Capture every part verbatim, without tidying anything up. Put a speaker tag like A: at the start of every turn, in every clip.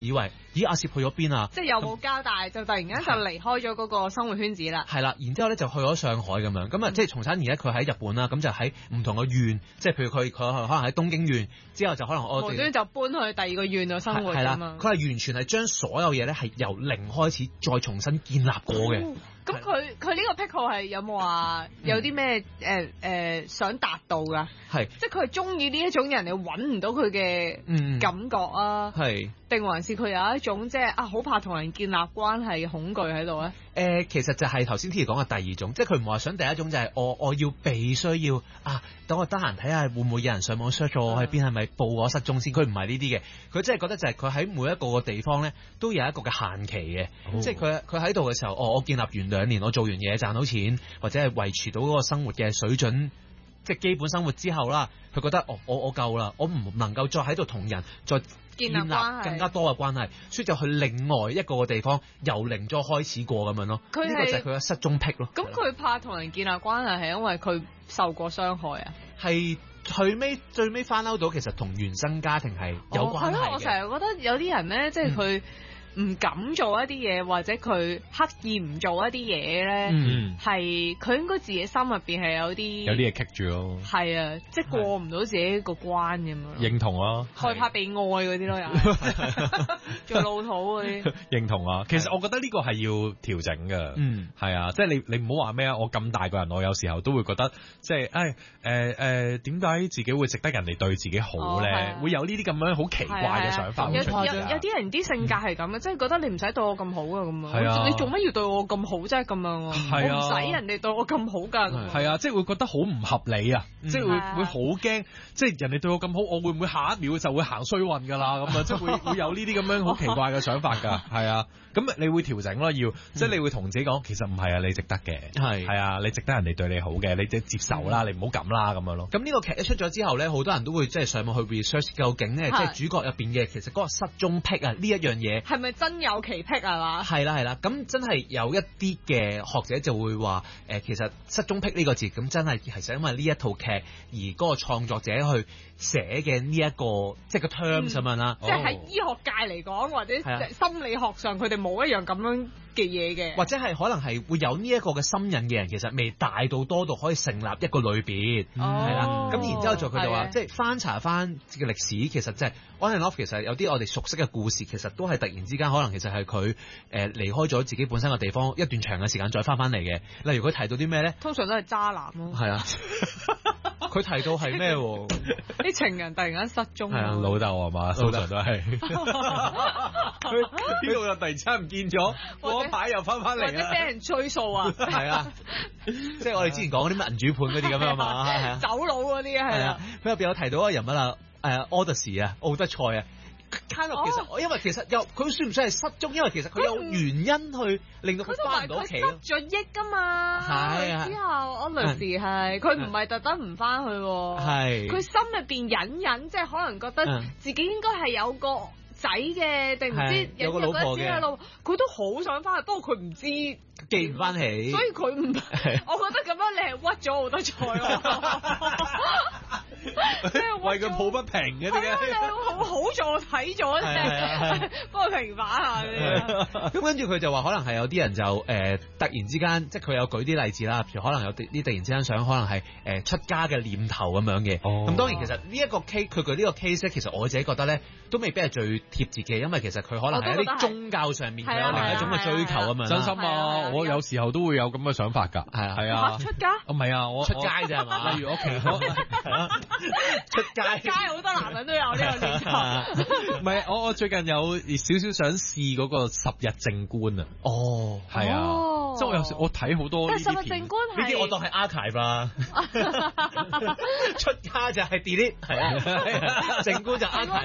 A: 以為咦阿攝去咗邊啊？
B: 即係又冇交代，就突然間就離開咗嗰個生活圈子啦。
A: 係啦，然之後咧就去咗上海咁樣，咁啊、嗯、即係從產而咧佢喺日本啦，咁就喺唔同嘅縣，即係譬如佢佢可能喺東京縣，之後就可能我
B: 無端就搬去第二個縣度生活㗎嘛。
A: 佢係完全係將所有嘢咧係由零開始再重新建立過嘅。
B: 哦咁佢佢呢個癖好係有冇話有啲咩誒誒想達到㗎？
A: 係，
B: 即係佢係中意呢一種人，你揾唔到佢嘅感覺啊？
A: 係、嗯，
B: 定還是佢有一種即係啊好怕同人建立關係嘅恐懼喺度咧？
A: 誒、呃，其實就係頭先 T 講嘅第二種，即係佢唔係話想第一種就係我我要被需要啊，等我得閒睇下會唔會有人上網 search 我喺邊，係咪報我失蹤先？佢唔係呢啲嘅，佢真係覺得就係佢喺每一個個地方咧都有一個嘅限期嘅，哦、即係佢佢喺度嘅時候，哦，我建立完兩年，我做完嘢賺到錢，或者係維持到嗰個生活嘅水準，即係基本生活之後啦，佢覺得哦，我我夠啦，我唔能夠再喺度同人再建立更加多嘅關係，所以就去另外一個個地方由零再開始過咁樣咯。呢個就係佢嘅失蹤癖咯。
B: 咁佢怕同人建立關係係因為佢受過傷害啊？
A: 係最尾最尾翻嬲到，其實同原生家庭係有關係嘅。
B: 哦，我成日覺得有啲人咧，即係佢。嗯唔敢做一啲嘢，或者佢刻意唔做一啲嘢咧，係佢、嗯、應該自己心入邊係有啲
C: 有啲嘢棘住咯。
B: 係啊，即係過唔到自己個關咁樣。
C: 認同啊，
B: 害怕被愛嗰啲咯，又做老土嗰啲。
C: 認同啊，其實我覺得呢個係要調整嘅。嗯，係啊，即係你你唔好話咩啊，我咁大個人，我有時候都會覺得即係誒誒誒點解自己會值得人哋對自己好咧？哦啊、會有呢啲咁樣好奇怪嘅想法。
B: 有有有啲人啲性格係咁嘅。即係覺得你唔使對我咁好啊，咁啊，你做乜要對我咁好啫？咁樣啊，我唔使人哋對我咁好㗎。
C: 係啊，即係會覺得好唔合理啊，即係會會好驚，即係人哋對我咁好，我會唔會下一秒就會行衰運㗎啦？咁啊，即係會會有呢啲咁樣好奇怪嘅想法㗎。係啊，咁你會調整咯，要即係你會同自己講，其實唔係啊，你值得嘅，係係啊，你值得人哋對你好嘅，你即係接受啦，你唔好咁啦，咁樣咯。
A: 咁呢個劇一出咗之後咧，好多人都會即係上網去 research 究竟咧，即係主角入邊嘅其實嗰個失蹤癖啊呢一樣嘢
B: 係咪真有其癖係嘛？
A: 係啦係啦，咁真係有一啲嘅學者就會話，誒、呃，其實失蹤癖呢個字，咁真係其實因為呢一套劇而嗰個創作者去寫嘅呢一個即係個 term 咁樣啦。
B: 即係喺醫學界嚟講，或者心理學上，佢哋冇一樣咁樣嘅嘢嘅。或者係
A: 可能係會有呢一個嘅心癮嘅人，其實未大到多到可以成立一個類別，係啦、哦。咁然之後就佢哋話，即係翻查翻嘅歷史，其實即係 on and off，其實有啲我哋熟悉嘅故事，其實都係突然之間可能其實係佢誒離開咗自己本身嘅地方一段長嘅時間再翻翻嚟嘅。例如佢提到啲咩咧？
B: 通常都係渣男咯。
A: 係啊，佢提到係咩？
B: 啲情人突然間失蹤。
C: 係啊，老豆啊嘛，通常都係。佢呢度又突然之間唔見咗，嗰排又翻翻嚟，
B: 或者俾人追數啊。
A: 係啊，即係我哋之前講嗰啲民主盤嗰啲咁樣嘛，係啊，
B: 走佬嗰啲係啊。
A: 佢入邊有提到一個人物啦，誒，Odyssey啊，奧德賽啊。Kind of, 其實，因為其實又佢算唔算係失蹤？因為其實佢有原因去令到佢翻唔到屋企。佢
B: 失咗憶噶嘛？
A: 係啊。
B: 之後安樂時係佢唔係特登唔翻去。係。佢心入邊隱隱，即係可能覺得自己應該係有個仔嘅，定唔知
A: 有個老婆嘅。
B: 佢都好想翻去，不過佢唔知
A: 記唔翻起。
B: 所以佢唔，我覺得咁樣你係屈咗奧德賽咯。
C: 為佢抱不平嘅啲嘅，
B: 你好好在我睇咗啫，幫佢平反下嘅。
A: 咁跟住佢就話，可能係有啲人就誒、呃、突然之間，即係佢有舉啲例子啦，譬如可能有啲啲突然之間想，可能係誒、呃、出家嘅念頭咁樣嘅。咁、哦、當然其實呢一個 case，佢舉呢個 case 咧，其實我自己覺得咧，都未必係最貼切嘅，因為其實佢可能係一啲宗教上面佢有另一種嘅追求啊嘛。
C: 真心啊，我有時候都會有咁嘅想法㗎。係啊，係啊。
B: 出家？
C: 唔係啊，我
A: 出街啫係嘛？例如我其實出街，
B: 街好多男人都有呢個念頭。
C: 唔係，我我最近有少少想試嗰個十日靜觀啊。
A: 哦，
C: 係啊，哦、即係我有時我睇好多呢啲片。
B: 但係十日靜觀係呢
A: 啲我當係 archive 啦。出家就係 delete， 係啊，靜觀就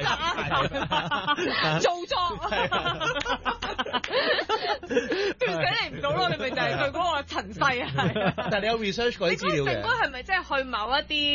A: archive。
B: 做作。斷捨離唔到咯，你咪就係佢嗰個塵世係。
A: 但係你有 research 過啲資料嘅。
B: 靜觀係咪即係去某一啲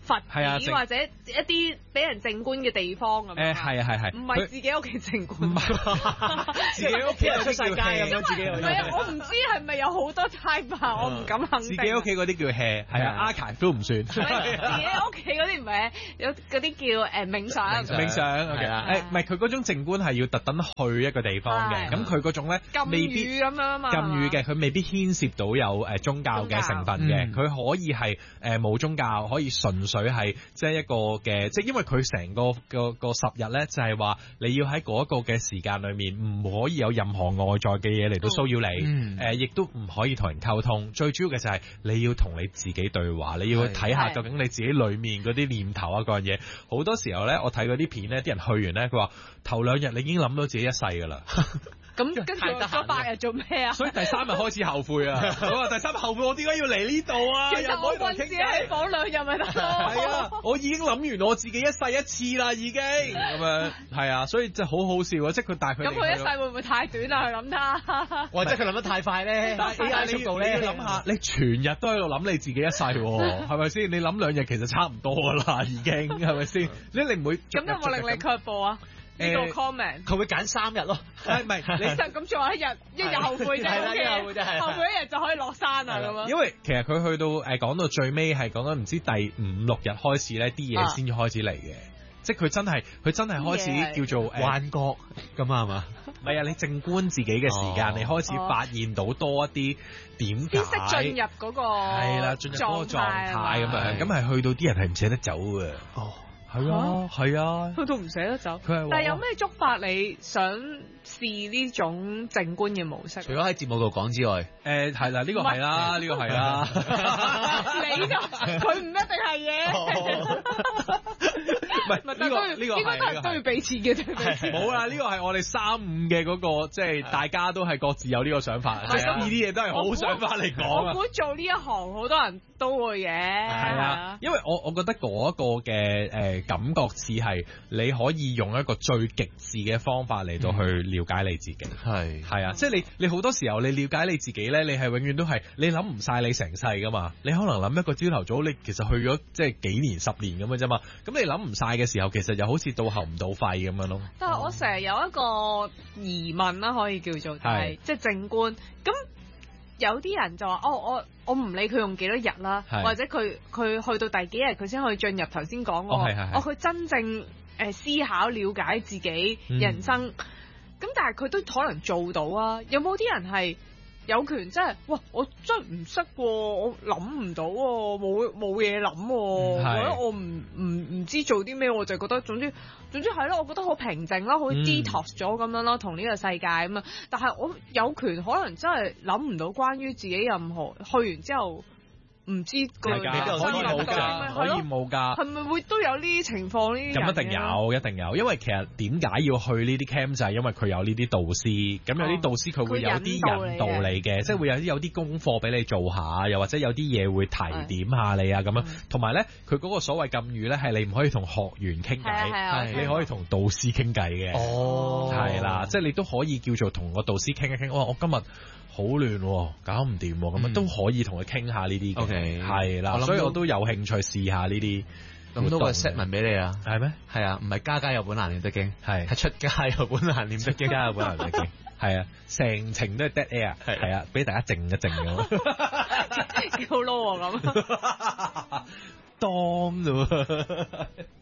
B: 佛
C: 係啊
B: 寺或者一啲俾人靜觀嘅地方咁樣。
C: 誒係啊係係，
B: 唔係自己屋企靜觀。
C: 唔係自己屋企有啲叫 hea 咁樣，自己
B: 唔係啊，我唔知係咪有好多 type，我唔敢肯定。
C: 自己屋企嗰啲叫 hea， 係啊 archive 都唔算。
B: 自己屋企嗰啲唔係有嗰啲叫誒冥想。
C: 冥想係啊，誒唔係佢嗰種靜觀係要特登去一個地方嘅，咁佢嗰種咧未必
B: 咁樣啊嘛。
C: 禁語嘅，佢未必牽涉到有誒宗教嘅成分嘅，佢可以係誒冇宗教，可以純粹係即係一個嘅，即係因為佢成個個個十日咧就係話你要喺嗰一個嘅時間裏面唔可以有任何外在嘅嘢嚟到騷擾你，誒亦都唔可以同人溝通，最主要嘅就係你要同你自己對話，你要去睇下究竟你自己裏面嗰啲念頭啊嗰樣嘢，好多時候咧我睇嗰啲片咧，啲人去完咧佢話頭兩日你已經諗到自己一世㗎啦。
B: 咁跟住嗰八日做咩啊？
C: 所以第三日開始後悔啊！我話第三日後悔，我點解要嚟呢度啊？
B: 其實我困自己喺房兩日咪得咯。
C: 係啊，我已經諗完我自己一世一次啦，已經咁樣係啊，所以真係好好笑啊！即係佢帶佢。
B: 咁佢一世會唔會太短啊？佢諗他，
A: 或者佢諗得太快咧？
C: 但係你要諗下，你全日都喺度諗你自己一世喎，係咪先？你諗兩日其實差唔多㗎啦，已經係咪先？你你唔會
B: 咁有冇令你卻步啊？呢個 comment
A: 佢會揀三日咯，
C: 誒唔係你
B: 就咁做一日，一日後悔啫，
A: 係啦，一日後悔啫，係
B: 後悔一日就可以落山啊咁樣。
C: 因為其實佢去到誒講到最尾係講緊唔知第五六日開始咧，啲嘢先至開始嚟嘅，即係佢真係佢真係開始叫做
A: 幻覺咁啊嘛。
C: 唔係啊，你靜觀自己嘅時間，你開始發現到多一啲點解，
B: 意識進入嗰個
C: 係啦，進入嗰個狀態咁樣，咁係去到啲人係唔捨得走嘅。哦。係啊，係啊，
B: 佢都唔捨得走。
C: 佢係，
B: 但係有咩觸發你想試呢種靜觀嘅模式？
A: 除咗喺節目度講之外，
C: 誒係啦，呢個係啦，呢個係啦。
B: 你就佢唔一定係嘅。
C: 唔係呢個呢個
B: 應該都係都要俾錢嘅，對唔對？
C: 冇啦，呢個係我哋三五嘅嗰個，即係大家都係各自有呢個想法。呢啲嘢都係好想法嚟講啊！
B: 我估做呢一行好多人都會嘅。係
C: 啊，因為我我覺得嗰一個嘅誒感覺似係你可以用一個最極致嘅方法嚟到去了解你自己。
A: 係
C: 係啊，即係你你好多時候你了解你自己咧，你係永遠都係你諗唔晒你成世噶嘛。你可能諗一個朝頭早，你其實去咗即係幾年十年咁嘅啫嘛。咁你諗唔晒嘅時候，其實又好似到喉唔到肺咁樣咯。
B: 但係我成日有一個疑問啦，可以叫做係即係靜觀。咁有啲人就話：哦，我我唔理佢用幾多日啦，或者佢佢去到第幾日佢先可以進入頭先講嗰個，哦，佢真正誒思考了解自己人生。咁、嗯、但係佢都可能做到啊？有冇啲人係有權真係？哇！我真係唔識喎，我諗唔到喎，冇冇嘢諗喎，或者我唔唔唔知做啲咩，我就覺得總之總之係咯，我覺得好平靜啦，好 detox 咗咁樣咯，同呢個世界咁啊。但係我有權可能真係諗唔到關於自己任何去完之後。唔知個可以
C: 冇㗎，可以冇㗎。
B: 係咪會都有呢啲情況呢？
C: 咁一定有，一定有。因為其實點解要去呢啲 camp 就係因為佢有呢啲導師，咁、哦、有啲導師佢會有啲引導你嘅，即係會有啲有啲功課俾你做下，又或者有啲嘢會提點下你啊咁樣。同埋咧，佢嗰個所謂禁語咧，係你唔可以同學員傾偈，你可以同導師傾偈嘅。哦，係啦，即係你都可以叫做同個導師傾一傾。哇，我今日好亂，搞唔掂，咁樣都可以同佢傾下呢啲嘅，係啦，所以我都有興趣試下呢啲。
A: 咁多個 set 文俾你啊？係咩？係啊，唔係家家有本難念的經，係係出家有本難念的經，家有本難念的經，係啊，成程都係 dead air，係啊，俾大家靜一靜咁，
B: 幾好撈啊咁，
C: 當啫喎。